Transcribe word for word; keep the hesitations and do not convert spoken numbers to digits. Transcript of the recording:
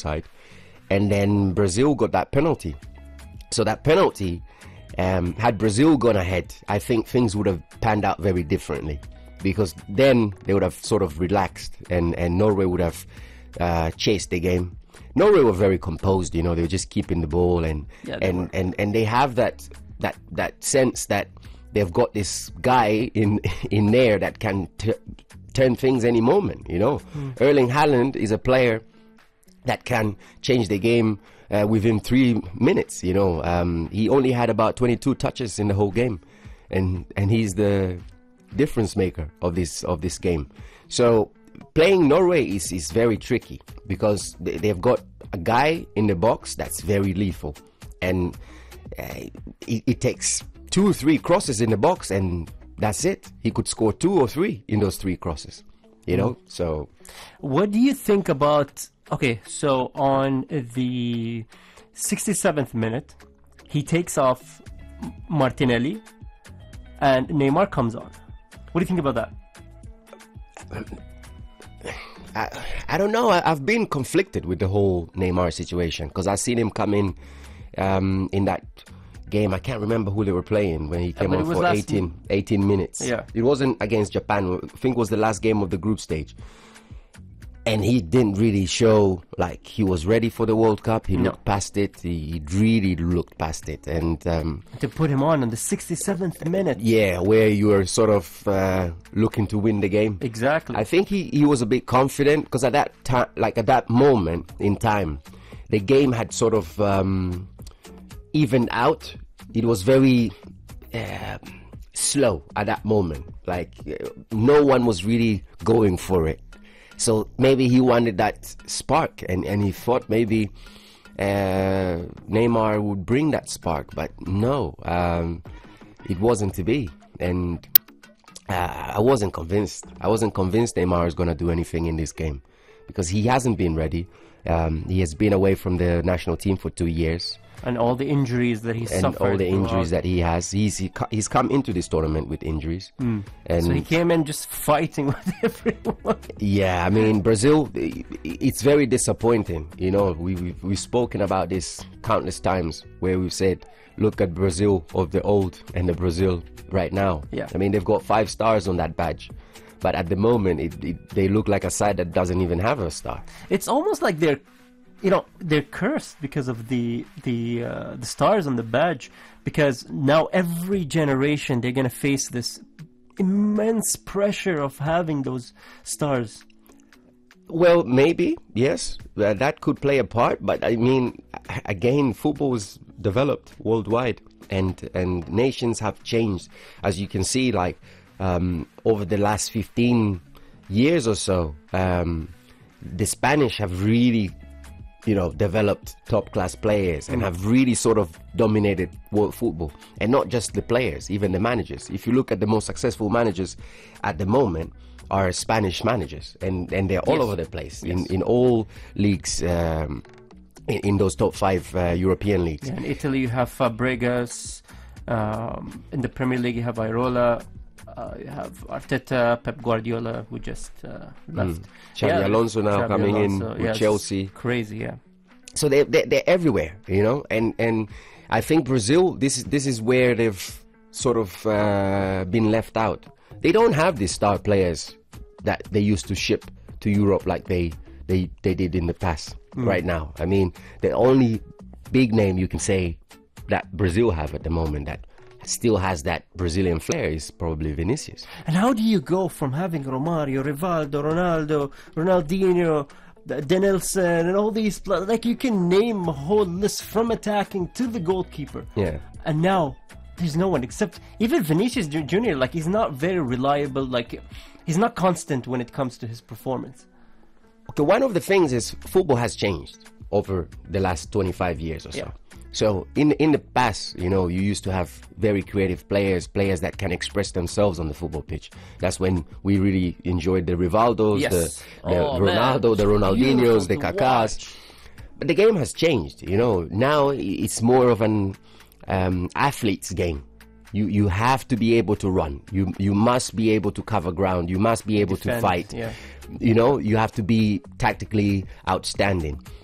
offside, and then Brazil got that penalty. So that penalty, um, had Brazil gone ahead, I think things would have panned out very differently, because then they would have sort of relaxed, and, and Norway would have uh, chased the game. Norway were very composed, you know, they were just keeping the ball, and yeah, they and, and, and they have that that that sense that they've got this guy in in there that can t- turn things any moment, you know. Mm. Erling Haaland is a player that can change the game uh, within three minutes, you know. Um, he only had about twenty-two touches in the whole game, and and he's the difference maker of this of this game. So playing Norway is, is very tricky, because they, they've got a guy in the box that's very lethal, and uh, it, it takes two or three crosses in the box, and that's it. He could score two or three in those three crosses, you know. Mm. So what do you think about, okay, so on the sixty-seventh minute, he takes off Martinelli and Neymar comes on. What do you think about that? I, I don't know. I, I've been conflicted with the whole Neymar situation, because I've seen him come in um, in that game. I can't remember who they were playing when he came yeah, on for eighteen, eighteen minutes. Yeah. It wasn't against Japan. I think it was the last game of the group stage. And he didn't really show like he was ready for the World Cup. He no. looked past it. He really looked past it. And um, to put him on in the sixty-seventh minute. Yeah, where you were sort of uh, looking to win the game. Exactly. I think he, he was a bit confident, because at that time, like at that moment in time, the game had sort of um, evened out. It was very uh, slow at that moment. Like uh, no one was really going for it. So maybe he wanted that spark, and, and he thought maybe uh, Neymar would bring that spark, but no, um, it wasn't to be. And uh, I wasn't convinced. I wasn't convinced Neymar is going to do anything in this game, because he hasn't been ready. Um, he has been away from the national team for two years. And all the injuries that he's and suffered. And all the injuries that he has. He's he, he's come into this tournament with injuries. Mm. And so he came in just fighting with everyone. Yeah, I mean, Brazil, it's very disappointing. You know, we, we've, we've spoken about this countless times, where we've said, look at Brazil of the old and the Brazil right now. Yeah. I mean, they've got five stars on that badge. But at the moment, it, it, they look like a side that doesn't even have a star. It's almost like they're You know, they're cursed because of the the uh, the stars on the badge, because now every generation they're going to face this immense pressure of having those stars. Well, maybe, yes, uh, that could play a part, but I mean, again, football is developed worldwide, and and nations have changed, as you can see, like um, over the last fifteen years or so. Um, the Spanish have really, you know, developed top-class players and have really sort of dominated world football. And not just the players, even the managers. If you look at the most successful managers at the moment are Spanish managers, and, and they're all yes. over the place, yes. in, in all leagues, um, in, in those top five uh, European leagues. Yeah, in Italy you have Fabregas, um, in the Premier League you have Irola, Uh, you have Arteta, Pep Guardiola, who just uh, left. Mm. Xabi yeah, Alonso now Xabi coming Alonso. in with yeah, Chelsea. Crazy, yeah. So they they they're everywhere, you know. And and I think Brazil, this is this is where they've sort of uh, been left out. They don't have these star players that they used to ship to Europe like they they they did in the past. Mm. Right now, I mean, the only big name you can say that Brazil have at the moment that still has that Brazilian flair is probably Vinicius. And how do you go from having Romario, Rivaldo, Ronaldo, Ronaldinho, Denilson, and all these, like you can name a whole list from attacking to the goalkeeper. Yeah. And now there's no one except even Vinicius Junior Like he's not very reliable. Like he's not constant when it comes to his performance. Okay, one of the things is football has changed over the last twenty-five years or so. Yeah. So in in the past, you know, you used to have very creative players, players that can express themselves on the football pitch. That's when we really enjoyed the Rivaldos, yes. the, the oh, Ronaldo, man. the Ronaldinhos, the Kakás. Watch. But the game has changed, you know. Now it's more of an um, athlete's game. You you have to be able to run. You you must be able to cover ground. You must be able Defend, to fight. Yeah. You know, you have to be tactically outstanding.